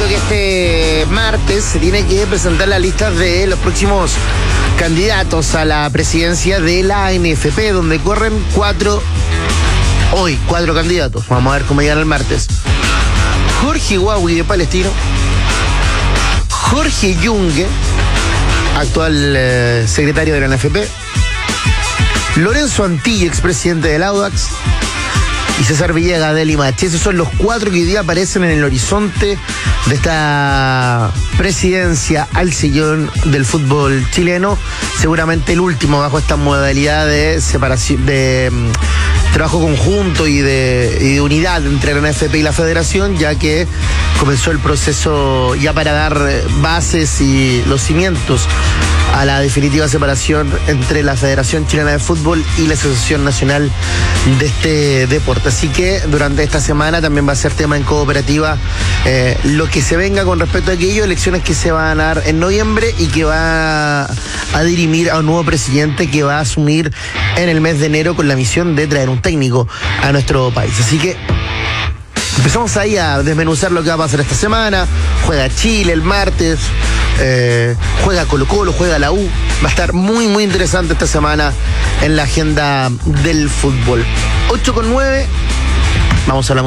que este martes se tiene que presentar la lista de los próximos candidatos a la presidencia de la ANFP, donde corren cuatro candidatos. Vamos a ver cómo llegan el martes. Jorge Huawi de Palestino, Jorge Yungue, actual secretario de la ANFP, Lorenzo Antillo, expresidente del Audax, y César Villegas de Limache. Esos son los cuatro que hoy día aparecen en el horizonte de esta presidencia al sillón del fútbol chileno. Seguramente el último bajo esta modalidad de separación, de trabajo conjunto y de unidad entre la ANFP y la Federación, ya que comenzó el proceso ya para dar bases y los cimientos a la definitiva separación entre la Federación Chilena de Fútbol y la Asociación Nacional de este deporte. Así que durante esta semana también va a ser tema en cooperativa lo que se venga con respecto a aquello, elecciones que se van a dar en noviembre y que va a dirimir a un nuevo presidente que va a asumir en el mes de enero con la misión de traer un técnico a nuestro país. Así que empezamos ahí a desmenuzar lo que va a pasar esta semana. Juega Chile el martes, juega Colo-Colo, juega la U. Va a estar muy, muy interesante esta semana en la agenda del fútbol. 8:09, vamos a la